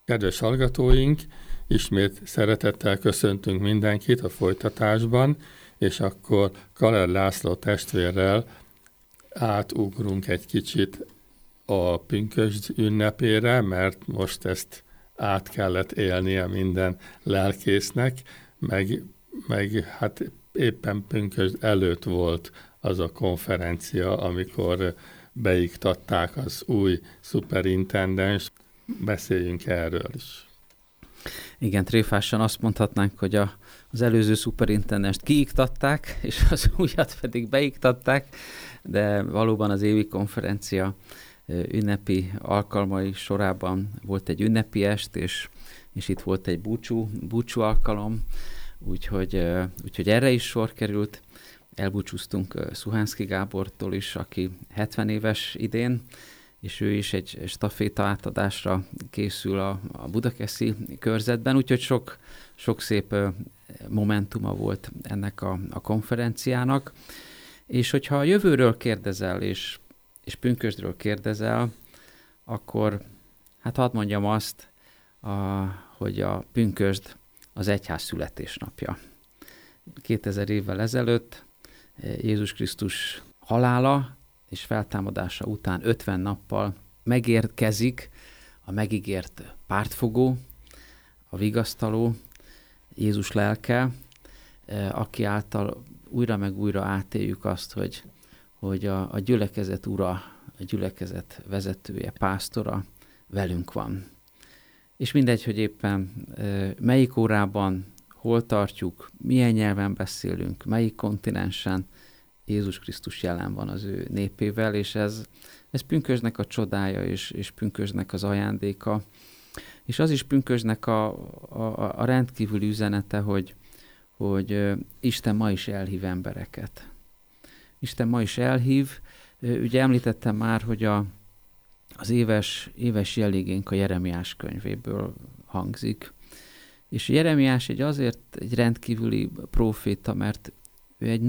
Kedves hallgatóink, ismét szeretettel köszöntünk mindenkit a folytatásban, és akkor Kaler László testvérrel átugrunk egy kicsit a pünkösd ünnepére, mert most ezt át kellett élnie minden lelkésznek, meg hát éppen pünkösd előtt volt az a konferencia, amikor beiktatták az új szuperintendens. Beszéljünk erről is. Igen, tréfásan azt mondhatnánk, hogy az előző szuperintendenst kiiktatták, és az újat pedig beiktatták, de valóban az évi konferencia ünnepi alkalmai sorában volt egy ünnepi est, és itt volt egy búcsú alkalom, úgyhogy erre is sor került. Elbúcsúztunk Szuhánszky Gábortól is, aki 70 éves idén, és ő is egy staféta átadásra készül a budakeszi körzetben, úgyhogy sok szép momentuma volt ennek a konferenciának. És hogyha a jövőről kérdezel, és pünkösdről kérdezel, akkor hát hadd mondjam azt, hogy a pünkösd az egyház születésnapja. 2000 évvel ezelőtt Jézus Krisztus halála és feltámadása után 50 nappal megérkezik a megígért pártfogó, a vigasztaló, Jézus lelke, aki által újra meg újra átéljük azt, hogy a gyülekezet ura, a gyülekezet vezetője, pásztora velünk van. És mindegy, hogy éppen melyik órában, hol tartjuk, milyen nyelven beszélünk, melyik kontinensen, Jézus Krisztus jelen van az ő népével, és ez pünkösdnek a csodája, és pünkösdnek az ajándéka. És az is pünkösdnek a rendkívüli üzenete, hogy Isten ma is elhív embereket. Isten ma is elhív. Ugye említettem már, hogy az éves jeligénk a Jeremiás könyvéből hangzik. És Jeremiás azért egy rendkívüli próféta, mert ő egy